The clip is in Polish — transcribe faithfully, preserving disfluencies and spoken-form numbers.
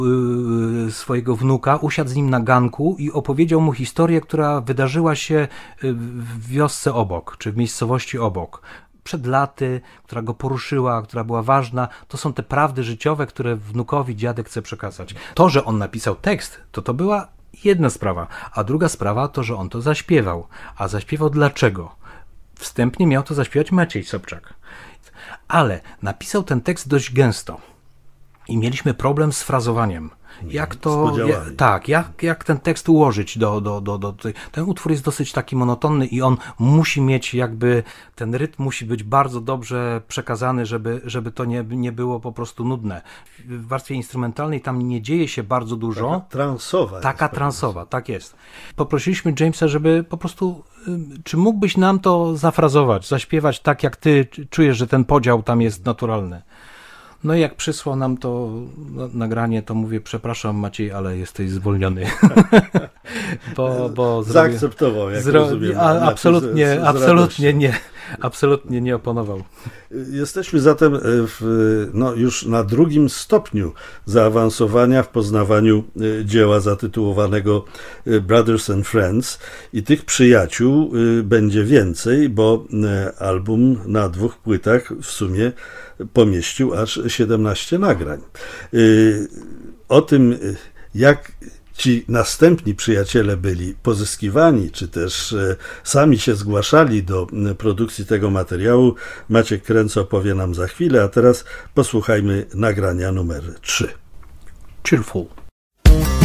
swojego wnuka, usiadł z nim na ganku i opowiedział mu historię, która wydarzyła się w wiosce obok, czy w miejscowości obok. Przed laty, która go poruszyła, która była ważna. To są te prawdy życiowe, które wnukowi dziadek chce przekazać. To, że on napisał tekst, to to była jedna sprawa, a druga sprawa to, że on to zaśpiewał. A zaśpiewał dlaczego? Wstępnie miał to zaśpiewać Maciej Sobczak. Ale napisał ten tekst dość gęsto i mieliśmy problem z frazowaniem. Jak to, ja, tak, jak, jak ten tekst ułożyć do, do, do, do tej, ten utwór jest dosyć taki monotonny i on musi mieć jakby, ten rytm musi być bardzo dobrze przekazany, żeby, żeby to nie, nie było po prostu nudne. W warstwie instrumentalnej tam nie dzieje się bardzo dużo. Taka transowa. Taka transowa, tak jest. Poprosiliśmy Jamesa, żeby po prostu, czy mógłbyś nam to zafrazować, zaśpiewać tak, jak ty czujesz, że ten podział tam jest naturalny. No i jak przysłał nam to nagranie, to mówię, przepraszam Maciej, ale jesteś zwolniony. bo, bo Zaakceptował, jak zro... rozumiem. A, absolutnie, z, z absolutnie nie. Absolutnie nie oponował. Jesteśmy zatem w, no, już na drugim stopniu zaawansowania w poznawaniu dzieła zatytułowanego Brothers and Friends i tych przyjaciół będzie więcej, bo album na dwóch płytach w sumie pomieścił aż siedemnaście nagrań. O tym, jak ci następni przyjaciele byli pozyskiwani, czy też sami się zgłaszali do produkcji tego materiału, Maciek Kręco opowie nam za chwilę, a teraz posłuchajmy nagrania numer trzy. Cheerful.